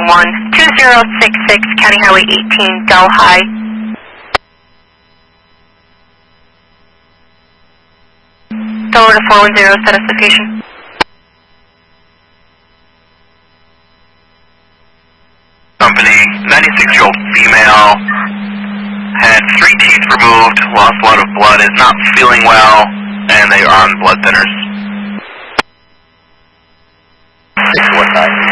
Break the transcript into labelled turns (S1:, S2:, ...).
S1: 2066, County Highway 18, Delhi. Delaware to 410, status location.
S2: Company, 96-year-old female, had 3 teeth removed, lost a lot of blood, is not feeling well, and they are on blood thinners. 619.